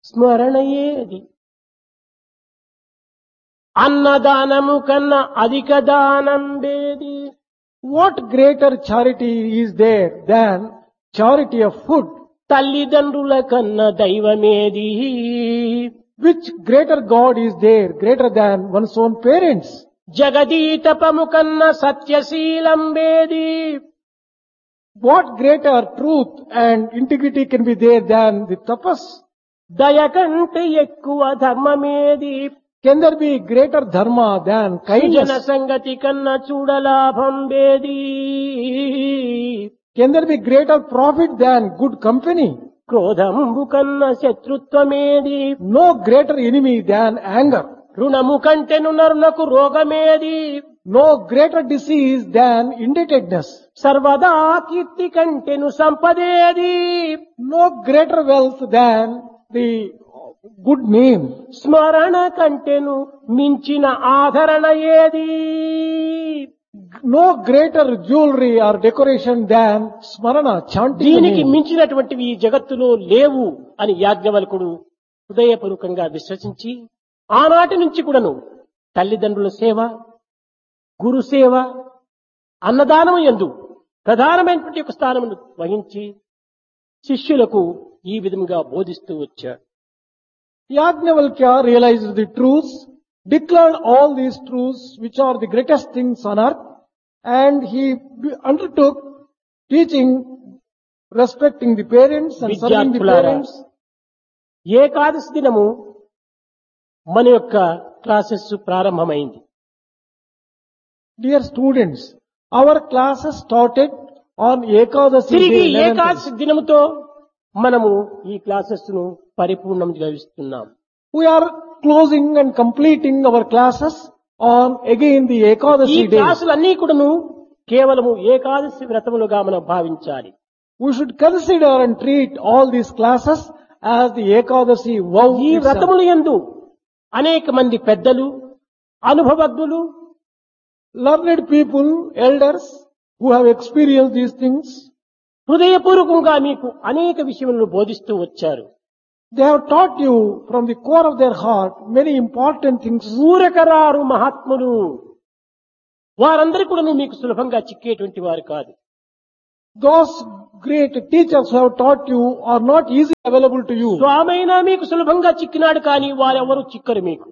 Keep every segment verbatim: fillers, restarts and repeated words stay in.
స్మరణయే అది. అన్నదానము కన్నా అధిక దానం వేది. What greater charity is there than charity of food? తల్లిదండ్రుల కన్నా దైవమేది. Which greater God is there greater than one's own parents? జగదీతపము కన్నా సత్యశీలం వేది. What greater truth and integrity can be there than the tapas? దయ కంటే ఎక్కువ ధర్మమేది. Can there be greater dharma than జన kindness? సంగతి కన్నా చూడలాభం వేది. Can there be greater profit than good company? క్రోధంబు కన్నా శత్రుత్వమేది. No greater enemy than anger. రుణము కంటెను నరునకు రోగమేది. No greater disease than indebtedness. సర్వదా కీర్తి కంటెను సంపదేది. No greater wealth than the good name. స్మరణ కంటెను మించిన ఆదరణ ఏది. No greater jewelry or decoration than smarana, chanting the దీనికి name. మించినటువంటివి ఈ జగత్తులో లేవు అని యాజ్ఞవల్కుడు హృదయపూర్వకంగా విశ్వసించి ఆనాటి నుంచి కూడాను తల్లిదండ్రుల సేవ, గురు సేవ, అన్నదానం యందు ప్రధానమైనటువంటి ఒక స్థానమును వహించి శిష్యులకు ఈ విధంగా బోధిస్తూ వచ్చాడు. Yajnavalkya realized the truths, declared all these truths which are the greatest things on earth, and he undertook teaching respecting the parents and serving the విద్యార్థులారా, parents. ఏకాదశి దినము మన యొక్క క్లాసెస్ ప్రారంభమైంది. Dear students, our classes started on Ekadasi తిరిగి day, eleventh. Ekadashi దినముతో మనము ఈ classes ను పరిపూర్ణం గావిస్తున్నాం. We are closing and completing our classes on again the ఈ Ekadasi day. క్లాసులన్నీ కూడాను కేవలము ఏకాదశి వ్రతములుగా మనం భావించాలి. We should consider and treat all these classes as the Ekadasi vow ఈ itself. వ్రతముల యందు అనేక మంది పెద్దలు, అనుభవజ్ఞులు, Learned people, elders who have experienced these things, హృదయపూర్వకంగా మీకు అనేక విషయములను బోధిస్తూ వచ్చారు. they have taught you from the core of their heart many important things. ఊరకరారు మహాత్ములు వారందరూ కూడా మీకు సులభంగా చిక్కేటువంటి వారు కాదు. Those great teachers who have taught you are not easily available to you. స్వామైనా మీకు సులభంగా చిక్కినాడు కానీ వారెవరూ చిక్కరు మీకు.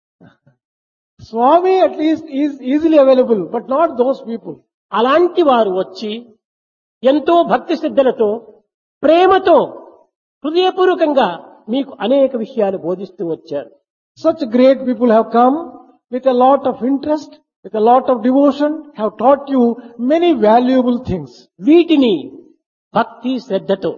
Swami at least is easily available, but not those people. అలాంటి వారు వచ్చి ఎంతో భక్తి శ్రద్ధలతో ప్రేమతో హృదయపూర్వకంగా మీకు అనేక విషయాలు బోధిస్తూ వచ్చారు. Such great people have come with a lot of interest, with a lot of devotion, have taught you many valuable things. వీటిని భక్తి శ్రద్ధతో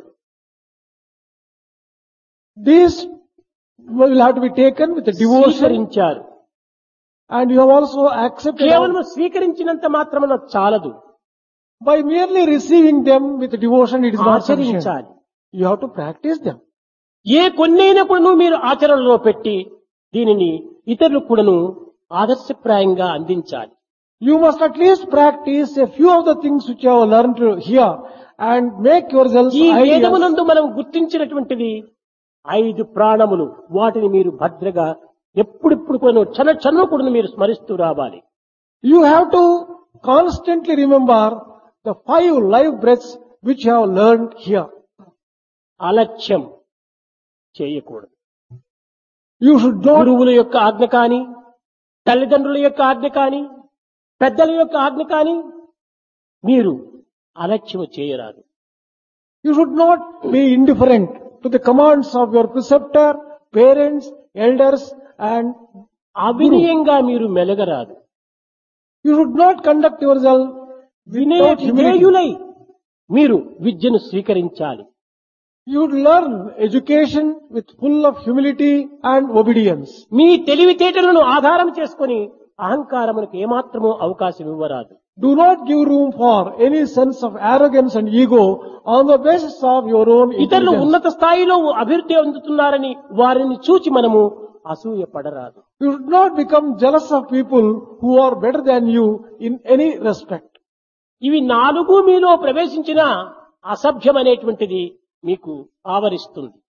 These will have to be taken with a devotion, స్వీకరించారు. and you have also accepted కేవలం స్వీకరించినంత మాత్రమున చాలదు, by merely receiving them with devotion. It is not sufficient. ఆచరించాలి. You have to practice them. ఏ కొన్నైనా కూడాను మీరు ఆచరణలో పెట్టి దీనిని ఇతరులకు కూడాను ఆదర్శప్రాయంగా అందించాలి. You must at least practice a few of the things which you have learned here and make yourselves ఈ ideas. వేదమునందు మనం గుర్తించినటువంటిది ఐదు ప్రాణములు, వాటిని మీరు భద్రగా ఎప్పుడిప్పుడు కూడా క్షణ క్షణం కూడా మీరు స్మరిస్తూ రావాలి. You have to constantly remember the five life breaths which you have learned here. అలక్ష్యం చేయకూడదు. You should not, గురువుల యొక్క ఆజ్ఞ కాని, తల్లిదండ్రుల యొక్క ఆజ్ఞ కాని, పెద్దల యొక్క ఆజ్ఞ కాని మీరు అలక్ష్యం చేయరాదు. you should not be indifferent to the commands of your preceptor, parents, elders, and అవినయంగా మీరు మెలగరాదు. you should not conduct yourself వినయ without humility. విధేయులై మీరు విద్యను స్వీకరించాలి. You would learn education with full of humility and obedience. మీ తెలివితేటలను ఆధారం చేసుకొని అహంకారమునకు ఏమాత్రమూ అవకాశం ఇవ్వరాదు. Do not give room for any sense of arrogance and ego on the basis of your own ఇతరులు intelligence. ఉన్నత స్థాయిలో అభివృద్ధి అందుతున్నారని వారిని చూచి మనము అసూయ పడరాదు. You should not become jealous of people who are better than you in any respect. ఇవి నాలుగు మీలో ప్రవేశించిన అసభ్యం అనేటువంటిది మీకు ఆవరిస్తుంది.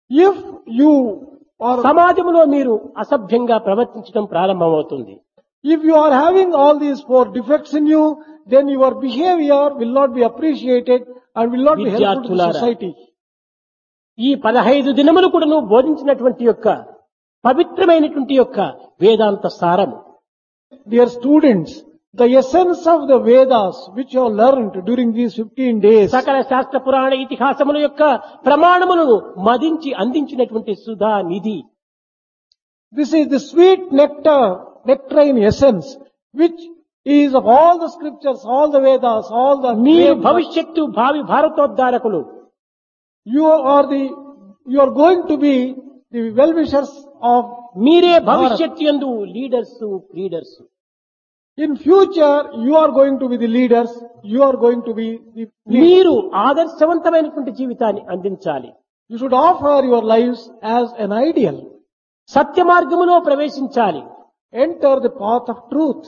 If you are, సమాజంలో మీరు అసభ్యంగా ప్రవర్తించడం ప్రారంభమవుతుంది. if you are having all these four defects in you, then your behavior will not be appreciated and will not be helpful to the విద్యార్థులారా, society. ఈ పదహైదు దినములు కూడా నువ్వు బోధించినటువంటి యొక్క పవిత్రమైనటువంటి యొక్క వేదాంత సారము Dear students, the essence of the Vedas which you have learned during these fifteen days, సకల శాస్త్ర పురాణ ఇతిహాసముల యొక్క ప్రమాణములను మదించి అందించినటువంటి సుధా నిధి. this is the sweet nectar, nectarine essence, which is of all the scriptures, all the Vedas, all the మీరు great- భవిష్యత్తు భావి భారతోద్ధారకులు. you are the, you are going to be the well-wishers of, మీరే భవిష్యత్తు యందు leaders leaders. in future, you are going to be the leaders, you are going to be the leaders. మీరు ఆదర్శవంతమైనటువంటి జీవితాన్ని అందించాలి. You should offer your lives as an ideal. సత్య మార్గములో ప్రవేశించాలి. Enter the path of truth.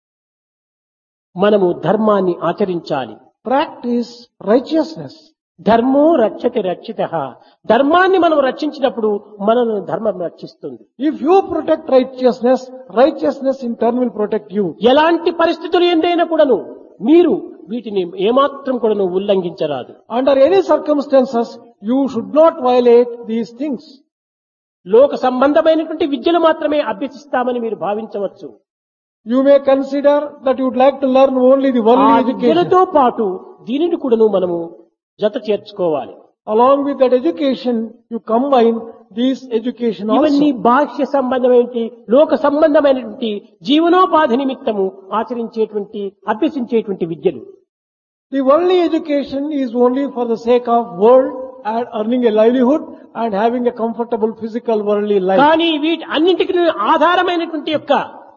మనము ధర్మాన్ని ఆచరించాలి. Practice righteousness. ధర్మో రక్షతి రక్షిత. ధర్మాన్ని మనం రక్షించినప్పుడు మనల్ని ధర్మం రక్షిస్తుంది. If you protect righteousness, righteousness in turn will protect you. ఎలాంటి పరిస్థితులు ఎందైనా కూడాను మీరు వీటిని ఏమాత్రం కూడాను ఉల్లంఘించరాదు. Under any circumstances, you should not violate these things. లోక సంబంధమైనటువంటి విద్యలు మాత్రమే అభ్యసిస్తామని మీరు భావించవచ్చు. You may consider that you would like to learn only the ఆ worldly education. విద్యలతో పాటు దీనిని కూడాను మనము జత చేర్చుకోవాలి. Along with that education, you combine this education ఇవన్నీ also. బాహ్య సంబంధమైనటువంటి లోక సంబంధమైనటువంటి జీవనోపాధి నిమిత్తము ఆచరించేటువంటి అభ్యసించేటువంటి విద్యలు. The worldly education is only for the sake of world and earning a livelihood and having a comfortable physical worldly life. కానీ వీటి అన్నింటికి ఆధారమైనటువంటి యొక్క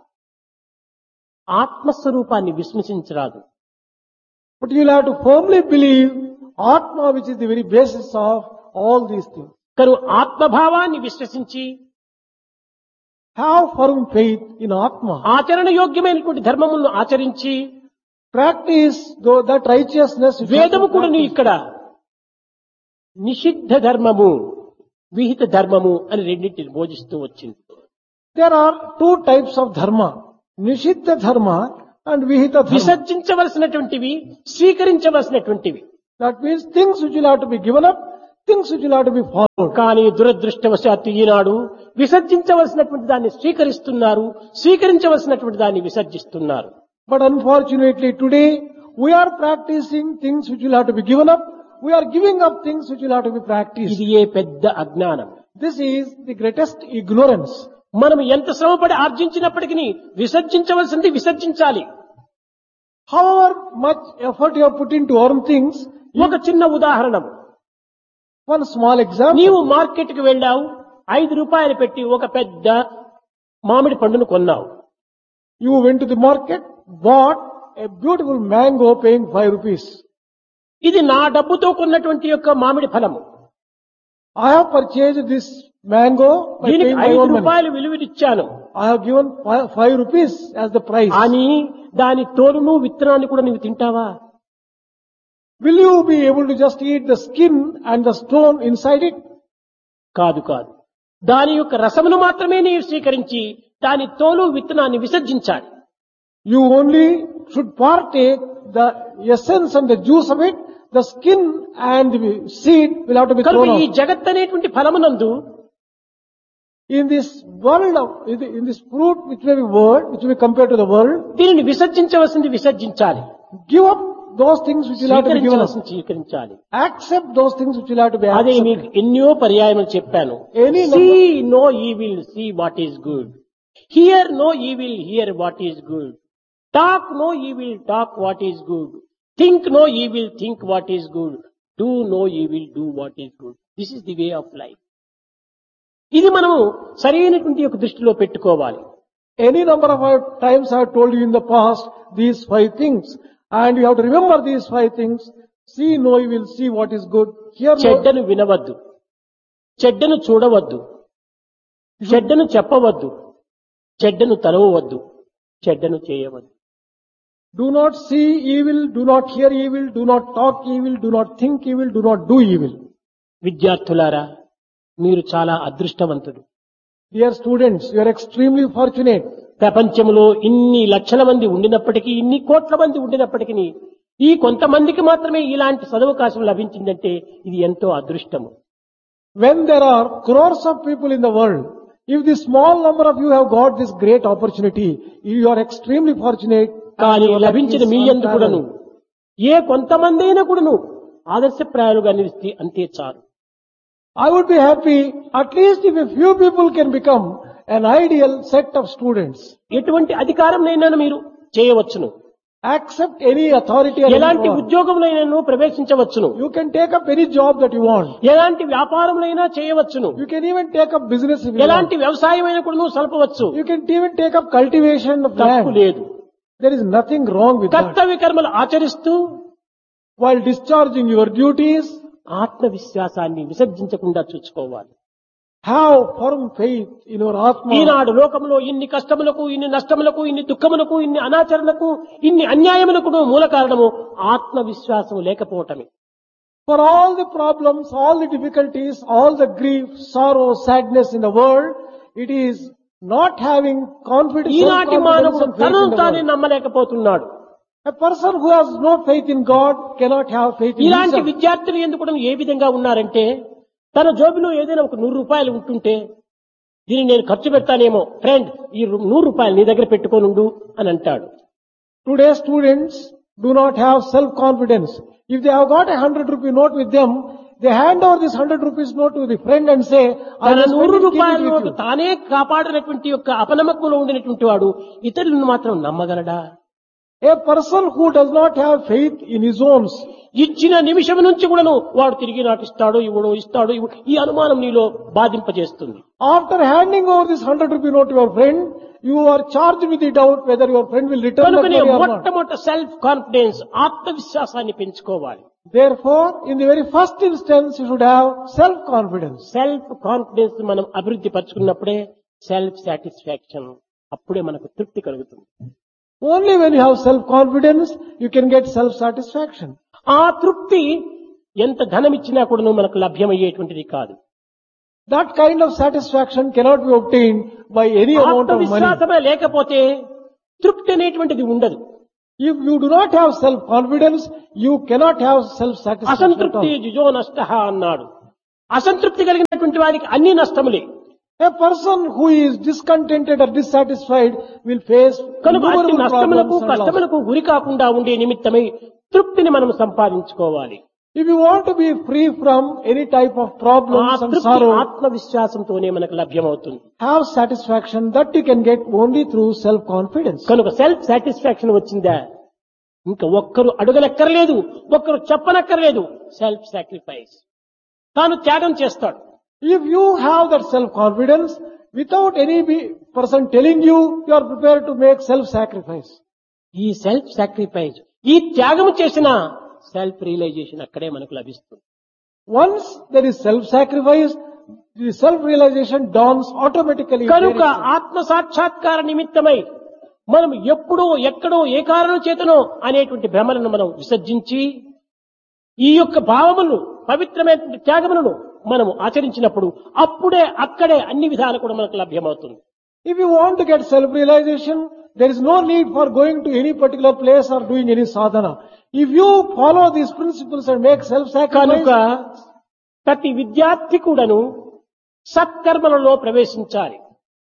ఆత్మస్వరూపాన్ని విస్మరించరాదు. But you will have to firmly believe Atma, which is the very basis of all these things. కను ఆత్మభావాన్ని విశ్వసించి Have firm faith in Atma. ఆచరణ యోగ్యమైనటువంటి ధర్మములను ఆచరించి Practice though that righteousness. which has వేదము been కూడా practiced. ఇక్కడ నిషిద్ధ ధర్మము విహిత ధర్మము అని రెండింటిని బోధిస్తూ వచ్చింది. There are two types of dharma. Nishiddha dharma and vihita dharma. విసర్జించవలసినటువంటివి స్వీకరించవలసినటువంటివి. That means things which will have to be given up, things which will have to be followed. కానీ దురదృష్టవశాత్తు ఈనాడు విసర్జించవలసినటువంటి దాన్ని స్వీకరిస్తున్నారు, స్వీకరించవలసినటువంటి దాన్ని విసర్జిస్తున్నారు. But unfortunately today, we are practicing things which will have to be given up. We are giving up things which will have to be practiced. ఇది ఏ పెద్ద అజ్ఞానం. This is the greatest ignorance. మనం ఎంత శ్రమపడి ఆర్జించినప్పటికీ విసర్జించవలసింది విసర్జించాలి. However much effort you have put into earn things, ఒక చిన్న ఉదాహరణ. one small example. నీవు మార్కెట్ కి వెళ్ళావు, ఐదు రూపాయలు పెట్టి ఒక పెద్ద మామిడి పండును కొన్నావు. You went to the market, bought a beautiful mango paying five rupees. ఇది నా డబ్బుతో కొన్నటువంటి యొక్క మామిడి ఫలము. I have purchased this mango by దీనికి paying my ఐదు own money. రూపాయలు విలువనిచ్చాను I have given five, five rupees as the price. అని దాని తోలును విత్తనాన్ని కూడా నీవు తింటావా? Will you be able to just eat the skin and the stone inside it? కాదు కాదు. దాని యొక్క రసమును మాత్రమే నీవు స్వీకరించి దాని తోలు విత్తనాన్ని విసర్జించాలి. You only should partake the essence and the juice of it. The skin and the seed will have to be కనుక thrown ఈ out. జగత్ అనేటువంటి ఫలమునందు In this world of, in this fruit which may be world, which may be compared to the world, దీనిని విసర్జించవలసింది విసర్జించాలి, give up those things which will have to be given up. స్వీకరించవలసింది స్వీకరించాలి. Accept those things which will have to be అదే accepted. మీకు ఎన్నో పర్యాయములు చెప్పాను. Any see no evil, see what is good. Here no evil, here what is good. Talk no evil, talk what is good. Think no evil, think what is good. Do no evil, do what is good. This is the way of life. ఇది మనము సరైనటువంటి యొక్క దృష్టిలో పెట్టుకోవాలి. Any number of times I have told you in the past these five things, and you have to remember these five things. See no evil, see what is good. Hear no, చెడ్డను వినవద్దు, చెడ్డను చూడవద్దు, చెడ్డను చెప్పవద్దు, చెడ్డను తలవవద్దు, చెడ్డను చేయవద్దు. do not see evil, do not hear evil, do not talk evil, do not think evil, do not do evil. విద్యార్థులారా, మీరు చాలా అదృష్టవంతుడు. Dear students, you are extremely fortunate. ప్రపంచంలో ఇన్ని లక్షల మంది ఉండినప్పటికీ, ఇన్ని కోట్ల మంది ఉండినప్పటికీ ఈ కొంతమందికి మాత్రమే ఇలాంటి సదవకాశం లభించిందంటే ఇది ఎంతో అదృష్టము. When there are crores of people in the world, if the small number of you have got this great opportunity, you are extremely fortunate. కానీ and your luck లభించిన is మీ యందు కూడాను unparalleled. ఏ కొంతమంది అయినా కూడాను ఆదర్శప్రాయాలుగా నిలిస్తే అంతే చాలు. I would be happy at least if a few people can become an ideal set of students. ఎటువంటి అధికారంనైనా మీరు చేయవచ్చును, Accept any authority or any ఎలాంటి power. ఉద్యోగంలోనైనా ప్రవేశించవచ్చును, You can take up any job that you want. ఎలాంటి వ్యాపారంలోనైనా చేయవచ్చును, You can even take up business if you ఎలాంటి want. వ్యవసాయమైనా కూడా నువ్వు సలపవచ్చు. You can even take up cultivation of తప్పు land. లేదు. There is nothing wrong with that. కర్తవ్య కర్మలు ఆచరిస్తూ While discharging your duties, ఆత్మవిశ్వాసాన్ని విసర్జించకుండా చూసుకోవాలి. have firm faith in your Atma. ఈనాడు లోకంలో ఇన్ని కష్టములకు, ఇన్ని నష్టములకు, ఇన్ని దుఃఖములకు, ఇన్ని అనాచరణకు, ఇన్ని అన్యాయములకు మూల కారణము ఆత్మవిశ్వాసం లేకపోవటమే. For all the problems, all the difficulties, all the grief, sorrow, sadness in the world, it is not having confidence, ఈనాటి self-confidence మానవుడు and faith in తనను the తానే world. నమ్మలేకపోతున్నాడు. A person who has no faith in God cannot have faith in ఇలాంటి himself. విద్యార్థులు ఎందుకు కూడా ఏ విధంగా ఉన్నారంటే, తన జోబులో ఏదైనా ఒక నూరు రూపాయలు ఉంటుంటే దీన్ని నేను ఖర్చు పెడతానేమో, ఫ్రెండ్ ఈ రు- నూరు రూపాయలు నీ దగ్గర పెట్టుకోనుండు అని అంటాడు. Today students do not have self-confidence. If they have got a hundred rupee note with them, they hand over this hundred rupees note to the friend and say, I తన will spend నూరు it, keep రూపాయల it with note you. తానే కాపాడినటువంటి యొక్క అపనమ్మకంలో ఉండినటువంటి వాడు ఇతరులను మాత్రం నమ్మగలడా? A person who does not have faith in his own, ఇచ్చిన నిమిషం నుంచి కూడాను వాడు తిరిగి నాటిస్తాడు, ఇవ్వడు, ఇస్తాడు, ఇవ్వడు, ఈ అనుమానం నీలో బాధింపజేస్తుంది. after handing over this hundred rupee note to your friend, you are charged with the doubt whether your friend will return that కనుకనే money or not. మొట్టమొదట సెల్ఫ్ కాన్ఫిడెన్స్, ఆత్మవిశ్వాసాన్ని పెంచుకోవాలి. Therefore, in the very first instance, you should have self-confidence. Self confidence మనం అభివృద్ధి పరుచుకున్నప్పుడే self satisfaction, అప్పుడే మనకు తృప్తి కలుగుతుంది. Only when you have self-confidence, you can get self-satisfaction. ఆ తృప్తి ఎంత ధనం ఇచ్చినా కూడా మనకు లభ్యమయ్యేటువంటిది కాదు. That kind of satisfaction cannot be obtained by any amount of money. ఆత్మవిశ్వాసమే లేకపోతే తృప్తి అనేటువంటిది ఉండదు. If you do not have self-confidence, you cannot have self-satisfaction at అసంతృప్తి all. జుజో నష్ట అన్నాడు. అసంతృప్తి కలిగినటువంటి వారికి అన్ని నష్టములే. A person who is discontented or dissatisfied will face కనుక అన్ని innumerable నష్టములకు problems and losses. కష్టములకు గురి కాకుండా ఉండే నిమిత్తమై తృప్తిని మనం సంపాదించుకోవాలి. If you want to be free from any type of ఆ problems and తృప్తి sorrow, ఆత్మవిశ్వాసంతోనే మనకు లభ్యమవుతుంది. have satisfaction that you can get only through self-confidence. కనుక సెల్ఫ్ సాటిస్ఫాక్షన్ వచ్చిందా ఇంకా ఒక్కరు అడగనక్కర్లేదు, ఒక్కరు చెప్పనక్కర్లేదు. సెల్ఫ్ సాక్రిఫైస్, తాను త్యాగం చేస్తాడు. If you have that self-confidence, without any be- person telling you, you are prepared to make self-sacrifice. ఈ సెల్ఫ్ సాక్రిఫైస్, ఈ త్యాగం చేసిన సెల్ఫ్ రియలైజేషన్ అక్కడే మనకు లభిస్తుంది. Once there is self-sacrifice, the self-realization dawns automatically. కనుక there itself. ఆత్మ సాక్షాత్కార నిమిత్తమై మనం ఎప్పుడో ఎక్కడో ఏ కారణం చేతనో అనేటువంటి భ్రమలను మనం విసర్జించి ఈ యొక్క భావములను, పవిత్రమైన త్యాగములను మనము ఆచరించినప్పుడు అప్పుడే అక్కడే అన్ని విధాలు కూడా మనకు లభ్యమవుతుంది. If you want to get self-realization, there is no need for going to any particular place or doing any sadhana. If you follow these principles and make కనుక self-sacrifice, ప్రతి విద్యార్థి కూడాను సత్కర్మలలో ప్రవేశించాలి.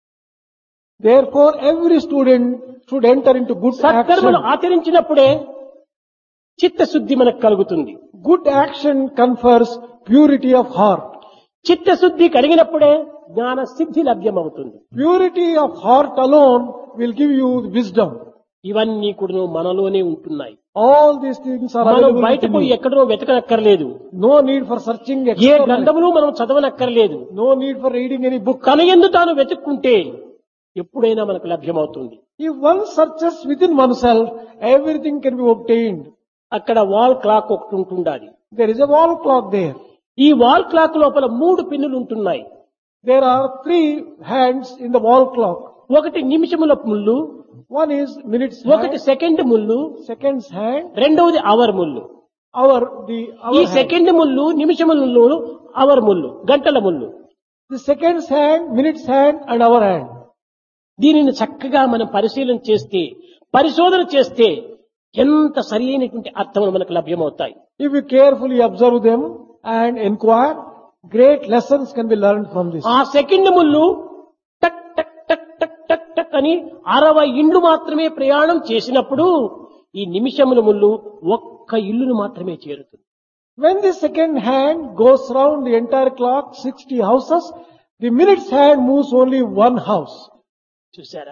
therefore every student should enter into good సత్కర్మలు action. ఆచరించినప్పుడే చిత్తశుద్ధి మనకు కలుగుతుంది. Good action confers purity of heart. చిత్తశుద్ధి కలిగినప్పుడే జ్ఞాన సిద్ధి లభ్యమవుతుంది. Purity of heart alone will give you wisdom. ఇవన్నీ కూడా మనలోనే ఉంటున్నాయి. All these things are మనం available బయట within పోయి you. ఎక్కడో వెతకనక్కర్లేదు. No need for searching A externally. గ్రంథములు మనం చదవనక్కర్లేదు. No need for reading any book. తన యందు తాను వెతుక్కుంటే ఎప్పుడైనా మనకు లభ్యమవుతుంది. If one searches within oneself, everything can be obtained. అక్కడ వాల్ క్లాక్ ఒకటి ఉంటుండాలి. There is a wall clock there. ఈ వాల్ క్లాక్ లోపల మూడు పిన్నులు ఉంటున్నాయి. There are three hands in the wall clock. ఒకటి నిమిషముల ముళ్ళు, One is minutes ఒకటి hand, సెకండ్ ముళ్ళు, seconds hand, రెండవది అవర్ ముళ్ళు. hour, the ఈ hour hand. సెకండ్ ముళ్ళు, నిమిషముల ముళ్ళు, అవర్ ముళ్ళు, గంటల ముళ్ళు. the second's hand, minute's hand and our hand. దీనిని చక్కగా మనం పరిశీలన చేస్తే, పరిశోధన చేస్తే ఎంత సరి అయినటువంటి అర్థములు మనకు లభ్యమవుతాయి. If we carefully observe them and inquire, great lessons can be learned from this. ఆ సెకండ్ ముళ్ళు టక్ టక్ టక్ టక్ టక్ టక్ అని అరవై ఇండ్లు మాత్రమే ప్రయాణం చేసినప్పుడు ఈ నిమిషముల ముళ్ళు ఒక్క ఇల్లును మాత్రమే చేరుతుంది. When the second hand goes round the entire clock, sixty houses, the minute's hand moves only one house. చూసారా,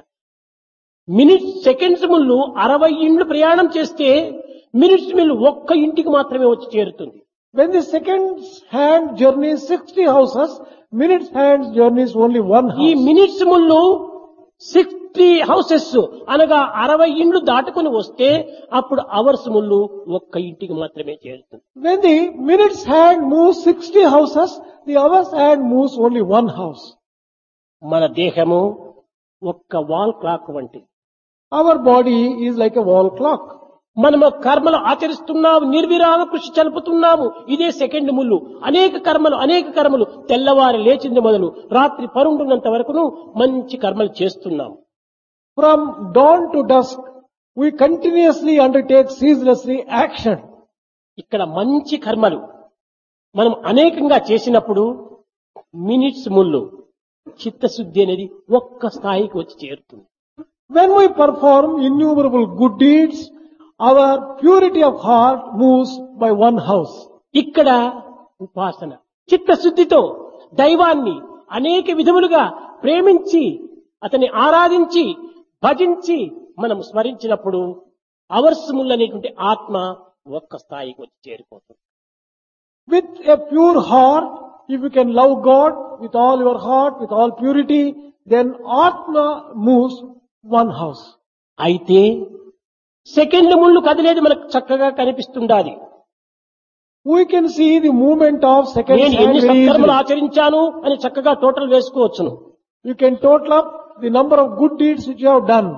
మినిట్ సెకండ్స్ ముళ్ళు అరవై ఇండ్లు ప్రయాణం చేస్తే మినిట్స్ మిల్లు ఒక్క ఇంటికి మాత్రమే వచ్చి చేరుతుంది. When the second's hand journeys sixty houses, minute's hand journeys only one ఈ house. మినిట్స్ ముళ్ళు సిక్స్టీ హౌసెస్ అనగా అరవై ఇండ్లు దాటుకుని వస్తే అప్పుడు అవర్స్ ముళ్ళు ఒక్క ఇంటికి మాత్రమే చేరుతుంది. When the minute's hand moves sixty houses, the hour's hand moves only one house. మన దేహము ఒక్క వాల్ క్లాక్ వంటిది. Our body is like a wall clock. మనము కర్మలు ఆచరిస్తున్నాము, నిర్విరామ కృషి చలుపుతున్నాము. ఇదే సెకండ్ ముళ్ళు. అనేక కర్మలు అనేక కర్మలు తెల్లవారి లేచింది మొదలు రాత్రి పరుండున్నంత వరకును మంచి కర్మలు చేస్తున్నాము. From dawn to dusk, we continuously undertake ceaselessly action. ఇక్కడ మంచి కర్మలు మనం అనేకంగా చేసినప్పుడు మినిట్స్ ముళ్ళు చిత్తశుద్ధి అనేది ఒక్క స్థాయికి వచ్చి చేరుతుంది. When we perform innumerable good deeds, our purity of heart moves by one house. ఇక్కడ ఉపాసన చిత్తశుద్ధితో దైవాన్ని అనేక విధములుగా ప్రేమించి అతన్ని ఆరాధించి భజించి మనం స్మరించినప్పుడు అవర్స్ ముళ్ళనేటువంటి ఆత్మ ఒక్క స్థాయికి వచ్చి చేరిపోతుంది. With a pure heart, if you can love God with all your heart, with all purity, then Atma moves one house. అయితే సెకండ్ ముళ్ళు కదిలేది మనకు చక్కగా కనిపిస్తుండాలి. We can see the movement of second నేను hand ఎన్ని very సత్కర్మలు easily. ఆచరించాను అని చక్కగా total వేసుకోవచ్చును. You can total up the number of good deeds which you have done.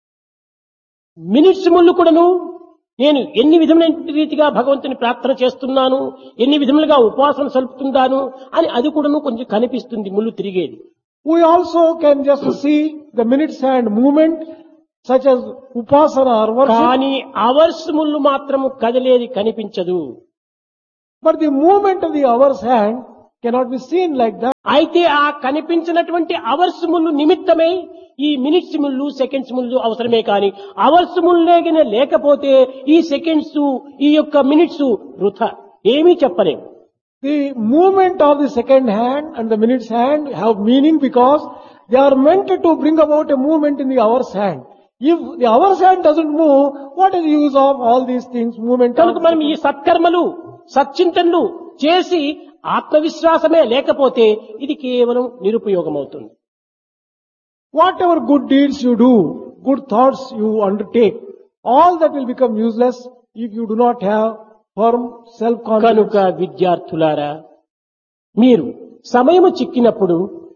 Minutes ముళ్ళు కూడాను నేను ఎన్ని విధమైన రీతిగా భగవంతుని ప్రార్థన చేస్తున్నాను, ఎన్ని విధములుగా ఉపాసన సలుపుతున్నాను అని అది కూడాను కొంచెం కనిపిస్తుంది ముళ్ళు తిరిగేది. We also can just see the minute's hand movement such as upasana or worship. కానీ అవర్స్ ముళ్ళు మాత్రము కదిలేది కనిపించదు. But the movement of the hour's hand cannot be seen like that. అయితే ఆ కనిపించినటువంటి అవర్స్ ముళ్ళు నిమిత్తమై ఈ మినిట్స్ ముళ్ళు సెకండ్స్ ముళ్ళు అవసరమే కానీ అవర్స్ ముళ్ళేగిన లేకపోతే ఈ సెకండ్స్ ఈ యొక్క మినిట్స్ వృథా ఏమీ చెప్పలేము. The movement of the second hand and the minute's hand have meaning because they are meant to bring about a movement in the hour's hand. If the hour's hand doesn't move, what is the use of all these things? Movement. కనుక మనం ఈ సత్కర్మలు సచ్చింతనలు చేసి ఆత్మవిశ్వాసమే లేకపోతే ఇది కేవలం నిరుపయోగం అవుతుంది. Whatever good deeds you do, good thoughts you undertake, all that will become useless if you do not have firm self-confidence. కనుక విద్యార్థులారా, మీరు సమయము చిక్కినప్పుడు